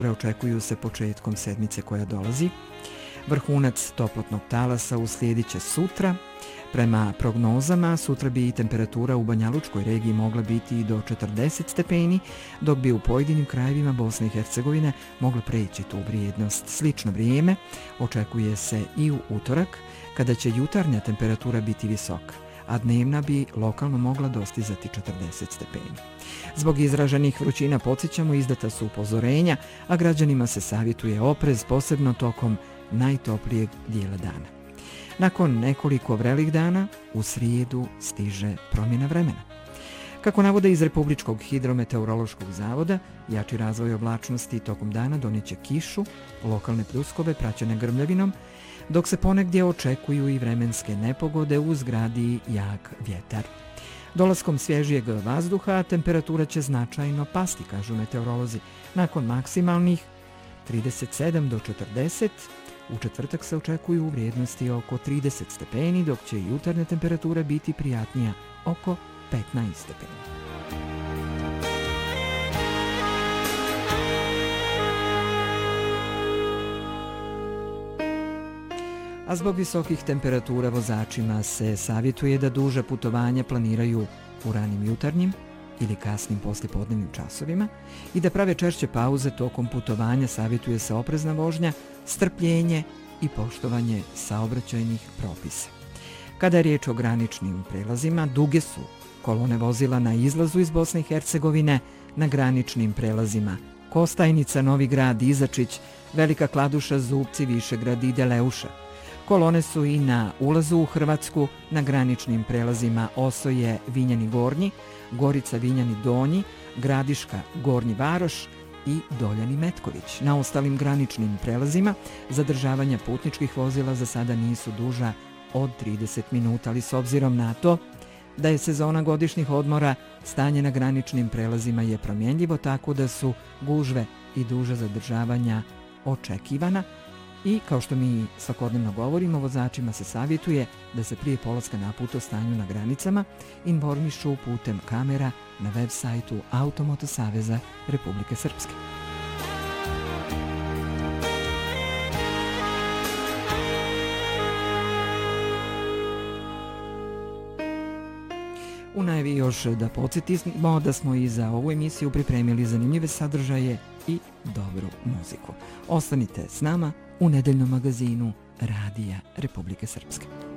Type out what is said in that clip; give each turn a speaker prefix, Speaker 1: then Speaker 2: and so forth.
Speaker 1: očekuju se početkom sedmice koja dolazi. Vrhunac toplotnog talasa uslijedit će sutra. Prema prognozama, sutra bi i temperatura u Banjalučkoj regiji mogla biti i do 40 stepeni, dok bi u pojedinim krajevima Bosne i Hercegovine mogla preći tu vrijednost. Slično vrijeme očekuje se i u utorak, kada će jutarnja temperatura biti visoka, a dnevna bi lokalno mogla dostizati 40 stepeni. Zbog izraženih vrućina, podsjećamo, izdata su upozorenja, a građanima se savjetuje oprez, posebno tokom najtoplijeg dijela dana. Nakon nekoliko vrelih dana, u srijedu stiže promjena vremena. Kako navode iz Republičkog hidrometeorološkog zavoda, jači razvoj oblačnosti tokom dana donijeće kišu, lokalne pljuskove praćene grmljavinom, dok se ponegdje očekuju i vremenske nepogode uz grad i jak vjetar. Dolaskom svježijeg vazduha temperatura će značajno pasti, kažu meteorolozi, nakon maksimalnih 37 do 40. U četvrtak se očekuju vrijednosti oko 30 stepeni, dok će jutarnja temperatura biti prijatnija oko 15 stepeni. A zbog visokih temperatura vozačima se savjetuje da duže putovanja planiraju u ranim jutarnjim ili kasnim poslijepodnevnim časovima i da prave češće pauze tokom putovanja. Savjetuje se oprezna vožnja, strpljenje i poštovanje saobraćajnih propisa. Kada je riječ o graničnim prelazima, duge su kolone vozila na izlazu iz Bosne i Hercegovine na graničnim prelazima Kostajnica, Novi Grad, Izačić, Velika Kladuša, Zubci, Višegrad i Deleuša. Kolone su i na ulazu u Hrvatsku na graničnim prelazima Osoje, Vinjani Gornji, Gorica, Vinjani Donji, Gradiška, Gornji Varoš i Doljani Metković. Na ostalim graničnim prelazima zadržavanja putničkih vozila za sada nisu duža od 30 minuta, ali s obzirom na to da je sezona godišnjih odmora, stanje na graničnim prelazima je promjenljivo, tako da su gužve i duža zadržavanja očekivana. I kao što mi svakodnevno govorimo, vozačima se savjetuje da se prije polaska na put o stanju na granicama informišu putem kamera na web sajtu Automoto Saveza Republike Srpske. U najavi još da podsjetimo da smo i za ovu emisiju pripremili zanimljive sadržaje i dobru muziku. Ostanite s nama u nedeljnom magazinu Radija Republike Srpske.